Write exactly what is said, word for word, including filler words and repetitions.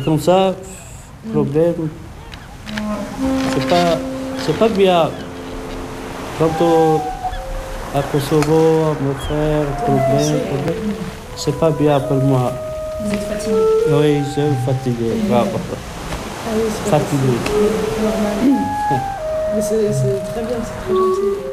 Comme ça, problème, c'est pas, c'est pas bien. Quand on, à Kosovo, à mon frère, problème, problème, c'est pas bien pour moi. Vous êtes fatigué? Oui, je suis fatigué, grave. Ah oui, c'est pas Fatigué. possible. Normal. Mais c'est c'est très bien, c'est très gentil.